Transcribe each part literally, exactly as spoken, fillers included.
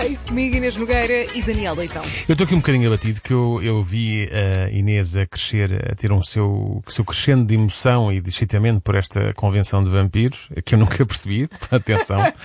Ai, comigo Inês Nogueira e Daniel Leitão. Eu estou aqui um bocadinho abatido que eu, eu vi a Inês a crescer, a ter um seu, seu crescendo de emoção e de excitamento por esta convenção de vampiros, que eu nunca percebi, atenção, uh,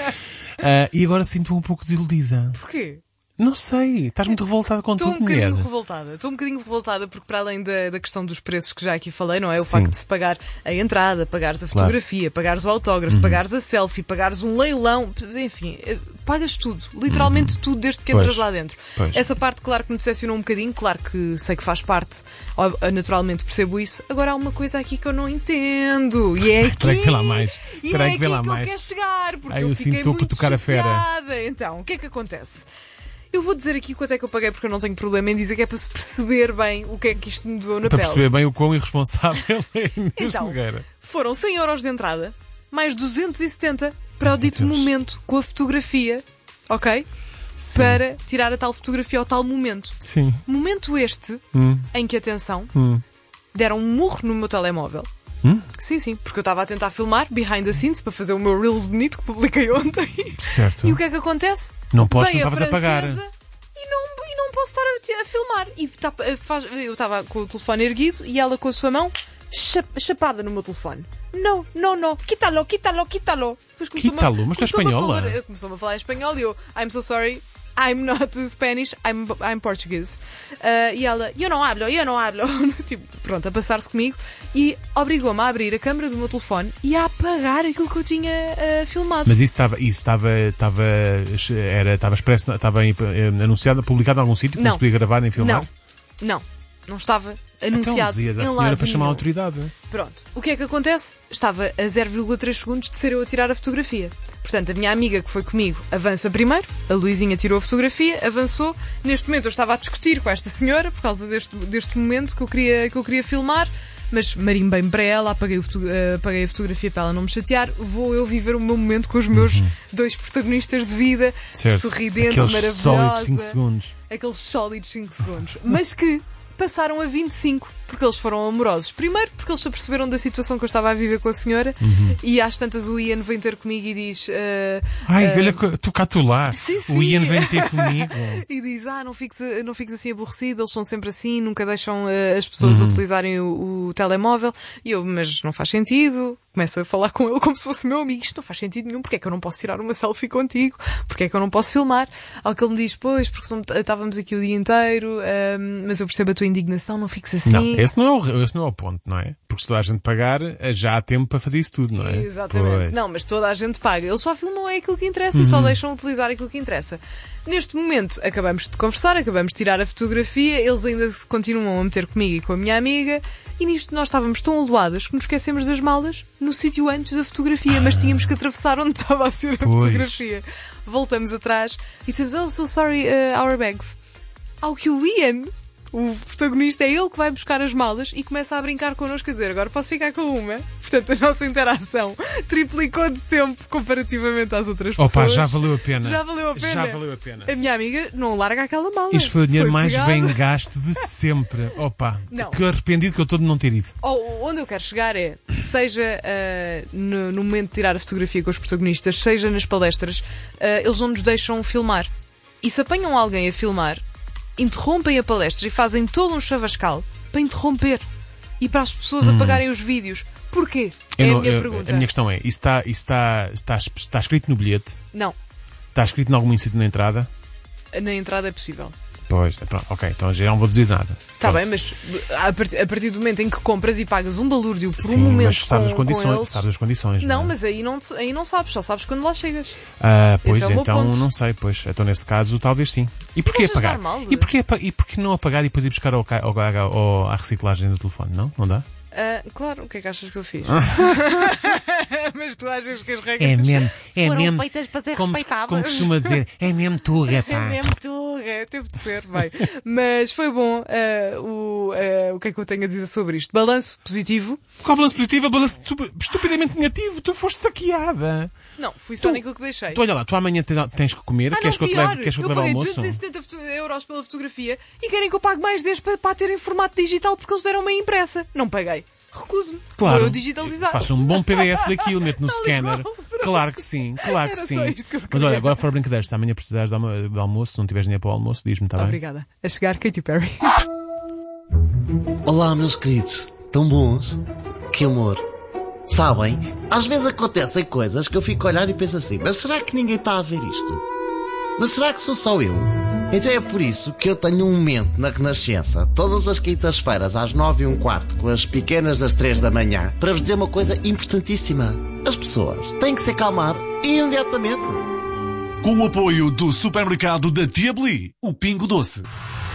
e agora sinto-me um pouco desiludida. Porquê? Não sei, estás muito revoltada com Estou tudo, um bocadinho mulher. revoltada. Estou um bocadinho revoltada porque, para além da, da questão dos preços que já aqui falei, não é? O Sim. facto de se pagar a entrada, pagares a fotografia, claro. pagares o autógrafo, Uhum. pagares a selfie, pagares um leilão, enfim, pagas tudo. Literalmente uhum. tudo desde que entras Pois. lá dentro. Pois. Essa parte, claro que me decepcionou um bocadinho, claro que sei que faz parte, naturalmente percebo isso. Agora há uma coisa aqui que eu não entendo. E é aqui. Espera que vê lá mais. E Espera é aí que aqui vê lá que mais. eu quero chegar, porque Ai, eu, eu fiquei sinto-o muito por tocar a fera. chateada. Então, o que é que acontece? Eu vou dizer aqui quanto é que eu paguei, porque eu não tenho problema em dizer que é para se perceber bem o que é que isto me doeu na Para pele. perceber bem o quão irresponsável é Inês Então, Nogueira. foram cem euros de entrada, mais duzentos e setenta para o dito Deus. momento com a fotografia, ok? Sim. Para tirar a tal fotografia ao tal momento. Sim. Momento este, Hum. em que, atenção, Hum. deram um murro no meu telemóvel. Hum? Sim, sim, porque eu estava a tentar filmar behind the scenes para fazer o meu Reels bonito que publiquei ontem. Certo. E o que é que acontece? Não podes, Vem não a estavas a pagar. francesa E não, e não posso estar a, a filmar. E tá, faz, eu estava com o telefone erguido e ela com a sua mão chap, chapada no meu telefone. Não, não, não, quítalo, quítalo, quítalo. Quítalo? Mas tu és espanhola? Começou-me a falar em espanhol e eu, I'm so sorry, I'm not Spanish, I'm, I'm Portuguese. Uh, e ela, eu não hablo, eu não hablo. Tipo, pronto, a passar-se comigo e obrigou-me a abrir a câmera do meu telefone e a apagar aquilo que eu tinha uh, filmado. Mas isso estava, isso estava, estava, era, estava expresso, estava eh, anunciado, publicado em algum sítio que não se podia gravar nem filmar? Não, não, não estava anunciado. Então dizias à em senhora lado para chamar a nenhum. autoridade. Pronto, o que é que acontece? Estava a zero vírgula três segundos de ser eu a tirar a fotografia. Portanto, a minha amiga que foi comigo avança primeiro, a Luizinha tirou a fotografia, avançou. Neste momento eu estava a discutir com esta senhora por causa deste, deste momento que eu queria, que eu queria filmar, mas marimbei-me para ela, apaguei, o, uh, apaguei a fotografia para ela não me chatear. Vou eu viver o meu momento com os meus uhum. dois protagonistas de vida, certo. sorridente, aqueles maravilhosa. Sólidos cinco segundos. Aqueles sólidos cinco segundos. Mas que passaram a vinte e cinco, porque eles foram amorosos. Primeiro, porque eles se aperceberam da situação que eu estava a viver com a senhora, uhum. e às tantas o Ian vem ter comigo e diz... Uh, Ai, uh, olha, tu cá tu lá. Sim, sim. O Ian vem ter comigo. E diz, ah, não fiques, não fiques assim aborrecido, eles são sempre assim, nunca deixam uh, as pessoas uhum. utilizarem o, o telemóvel. E eu, mas não faz sentido. Começo a falar com ele como se fosse meu amigo. Isto não faz sentido nenhum. Porque é que eu não posso tirar uma selfie contigo? Porque é que eu não posso filmar? Ao que ele me diz, pois, porque estávamos aqui o dia inteiro, um, mas eu percebo a tua indignação, não fiques assim. Não, esse não, é o, esse não é o ponto, não é? Porque se toda a gente pagar, já há tempo para fazer isso tudo, não é? Exatamente. Pois. Não, mas toda a gente paga. Eles só filmam é aquilo que interessa uhum. e só deixam utilizar aquilo que interessa. Neste momento, acabamos de conversar, acabamos de tirar a fotografia, eles ainda se continuam a meter comigo e com a minha amiga, e nisto nós estávamos tão aloadas que nos esquecemos das malas no sítio antes da fotografia, mas tínhamos que atravessar onde estava a ser a Pois. fotografia. Voltamos atrás e dissemos, oh, so sorry, uh, our bags. Ao que o Ian, o protagonista, é ele que vai buscar as malas e começa a brincar connosco, a dizer, agora posso ficar com uma. Portanto, a nossa interação triplicou de tempo comparativamente às outras pessoas. Opa, já valeu a pena. Já valeu a pena. Já valeu a pena. A minha amiga não larga aquela mala. Isto foi o dinheiro foi mais pegada. bem gasto de sempre. Opa, Não. que arrependido que eu estou de não ter ido. Oh, onde eu quero chegar é, seja uh, no, no momento de tirar a fotografia com os protagonistas, seja nas palestras, uh, eles não nos deixam filmar. E se apanham alguém a filmar, interrompem a palestra e fazem todo um chavascal para interromper e para as pessoas hum. apagarem os vídeos. Porquê? Eu é não, a minha eu, pergunta. A minha questão é, isso está, isso está, está, está escrito no bilhete? Não. Está escrito em algum sítio na entrada? Na entrada é possível. Pois, pronto, ok, então já não vou dizer nada. Está Pronto. bem, mas a partir, a partir do momento em que compras e pagas um balúrdio por Sim, um momento mas sabes com, as condições, eles... sabes as condições. Não, não é? mas aí não, aí não sabes, só sabes quando lá chegas. Ah, pois, Esse é o meu então ponto. não sei, pois. Então nesse caso talvez sim. E porquê achas apagar? normal? E porquê, apa- e porquê não apagar e depois ir buscar ao, ca- ao, ao, ao, à reciclagem do telefone? Não? Não dá? Uh, claro, o que é que achas que eu fiz? Mas tu achas que as regras É mesmo, é foram mesmo. feitas para ser Como, respeitadas? como costuma dizer, é mesmo tuga, É pá. mesmo tuga, teve de ser, bem. Mas foi bom. Uh, o, uh, o que é que eu tenho a dizer sobre isto? Balanço positivo. Qual balanço positivo? Balanço estu- estupidamente negativo. Tu foste saqueada. Não, fui só Tu- naquilo que deixei. Tu olha lá, tu amanhã te- tens que comer. Ah, queres não, que eu te pior. leve, queres que eu te eu leve ao paguei almoço? duzentos e setenta euros pela fotografia e querem que eu pague mais dez para, para ter em formato digital porque eles deram uma impressa. Não paguei. recuso-me. Claro. Vou eu digitalizar. Faço um bom P D F daquilo, meto no scanner. Claro que sim, claro que Era sim. só isto que eu Mas queria. olha, agora fora brincadeiras, se amanhã precisares de almo- de almoço, se não tiveres dinheiro para o almoço, diz-me, está bem? Obrigada. A chegar, Katy Perry. Olá, meus queridos. Tão bons? Que amor. Sabem, às vezes acontecem coisas que eu fico a olhar e penso assim, mas será que ninguém está a ver isto? Mas será que sou só eu? Então é por isso que eu tenho um momento na Renascença, todas as quintas-feiras às nove e um quarto, com as pequenas das três da manhã, para vos dizer uma coisa importantíssima. As pessoas têm que se acalmar imediatamente. Com o apoio do supermercado da Tia Beli, o Pingo Doce.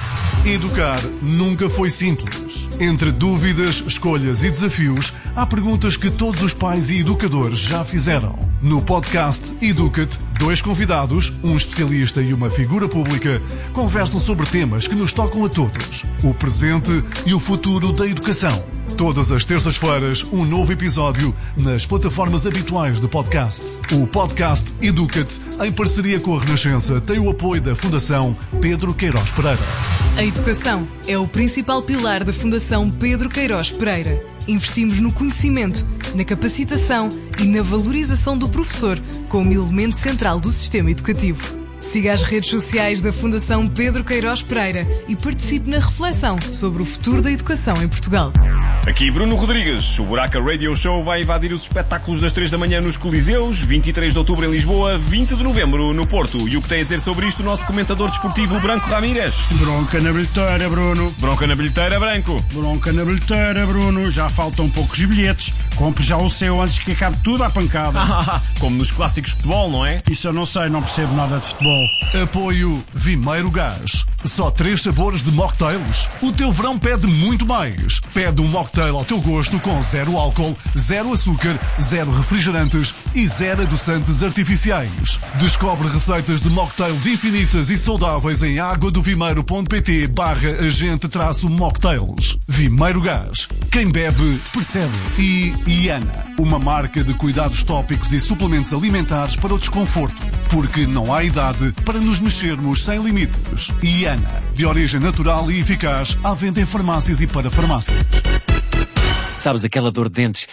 Educar nunca foi simples. Entre dúvidas, escolhas e desafios, há perguntas que todos os pais e educadores já fizeram. No podcast Educa-te, dois convidados, um especialista e uma figura pública, conversam sobre temas que nos tocam a todos. O presente e o futuro da educação. Todas as terças-feiras, um novo episódio nas plataformas habituais de podcast. O podcast Educa-te, em parceria com a Renascença, tem o apoio da Fundação Pedro Queiroz Pereira. A educação é o principal pilar da Fundação Pedro Queiroz Pereira. Investimos no conhecimento, na capacitação e na valorização do professor como elemento central do sistema educativo. Siga as redes sociais da Fundação Pedro Queiroz Pereira e participe na reflexão sobre o futuro da educação em Portugal. Aqui Bruno Rodrigues. O Buraca Radio Show vai invadir os espetáculos das três da manhã nos Coliseus, vinte e três de outubro em Lisboa, vinte de novembro no Porto. E o que tem a dizer sobre isto o nosso comentador desportivo Branco Ramírez? Bronca na bilheteira, Bruno. Bronca na bilheteira, Branco. Bronca na bilheteira, Bruno. Já faltam poucos bilhetes. Compre já o seu antes que acabe tudo à pancada. Como nos clássicos de futebol, não é? Isso eu não sei, não percebo nada de futebol. Apoio Vimeiro Gás. Só três sabores de mocktails? O teu verão pede muito mais. Pede um mocktail ao teu gosto com zero álcool, zero açúcar, zero refrigerantes e zero adoçantes artificiais. Descobre receitas de mocktails infinitas e saudáveis em aguadovimeiro.pt barra agente traço mocktails. Vimeiro Gás. Quem bebe, percebe. E Iana, uma marca de cuidados tópicos e suplementos alimentares para o desconforto. Porque não há idade para nos mexermos sem limites. Iana, de origem natural e eficaz, à venda em farmácias e para farmácias. Sabes aquela dor de dentes?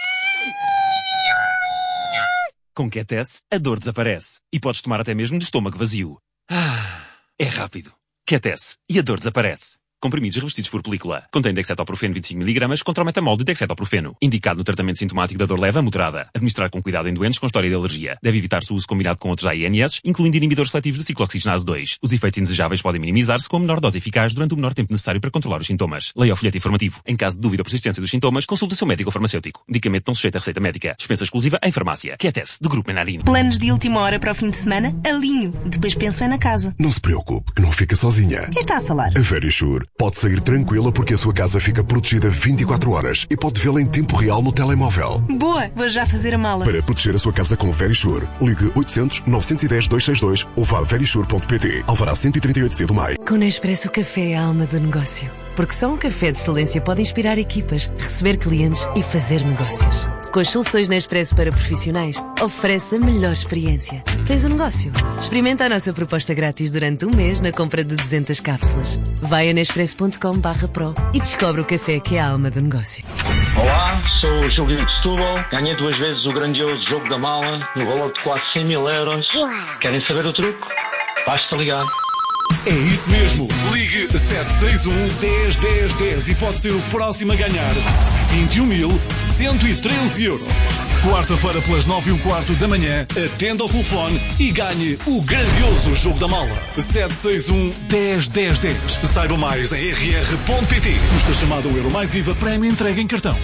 Com Ketesse, a dor desaparece. E podes tomar até mesmo de estômago vazio. Ah, é rápido. Ketesse, e a dor desaparece. Comprimidos revestidos por película. Contém dexetoprofeno vinte e cinco miligramas contra o metamol de dexetoprofeno. Indicado no tratamento sintomático da dor leve a moderada. Administrar com cuidado em doentes com história de alergia. Deve evitar-se o uso combinado com outros A I N S, incluindo inibidores seletivos de ciclooxigenase dois. Os efeitos indesejáveis podem minimizar-se com a menor dose eficaz durante o menor tempo necessário para controlar os sintomas. Leia o folheto informativo. Em caso de dúvida ou persistência dos sintomas, consulte o seu médico ou farmacêutico. Medicamento não sujeito a receita médica. Dispensa exclusiva em farmácia. Ketesse, do Grupo Menarino. Planos de última hora para o fim de semana? Alinho. Depois penso é na casa. Não se preocupe, não fica sozinha. Quem está a falar? A Verisure pode sair tranquila porque a sua casa fica protegida vinte e quatro horas e pode vê-la em tempo real no telemóvel. Boa, vou já fazer a mala. Para proteger a sua casa com Verisure, ligue oitocentos, novecentos e dez, duzentos e sessenta e dois ou vá a verisure ponto pt. Alvará cento e trinta e oito C do Maio. Com Nespresso, o café é a alma do negócio. Porque só um café de excelência pode inspirar equipas, receber clientes e fazer negócios. Com as soluções Nespresso para profissionais, oferece a melhor experiência. Tens um negócio? Experimenta a nossa proposta grátis durante um mês na compra de duzentas cápsulas. Vai a nespresso ponto com barra pro e descobre o café que é a alma do negócio. Olá, sou o Gilguinho de Setúbal. Ganhei duas vezes o grandioso jogo da mala no valor de quase cem mil euros. Querem saber o truque? Basta ligar. É isso mesmo. Ligue sete seis um, dez, dez, dez e pode ser o próximo a ganhar vinte e um mil, cento e treze euros. Quarta-feira pelas nove e um quarto da manhã, atenda ao telefone e ganhe o grandioso jogo da mala. sete seis um, dez, dez, dez. Saiba mais em r r ponto p t. Custa chamada o euro mais I V A, prémio entrega em cartão.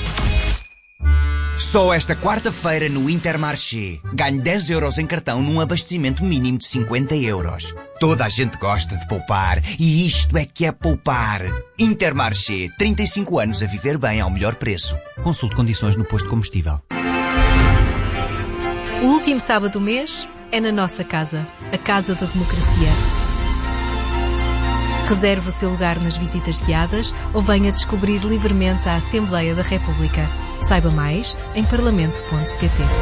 Só esta quarta-feira no Intermarché. Ganhe dez euros em cartão num abastecimento mínimo de cinquenta euros. Toda a gente gosta de poupar e isto é que é poupar. Intermarché, trinta e cinco anos a viver bem ao melhor preço. Consulte condições no posto de combustível. O último sábado do mês é na nossa casa, a Casa da Democracia. Reserve o seu lugar nas visitas guiadas ou venha descobrir livremente a Assembleia da República. Saiba mais em parlamento ponto pt.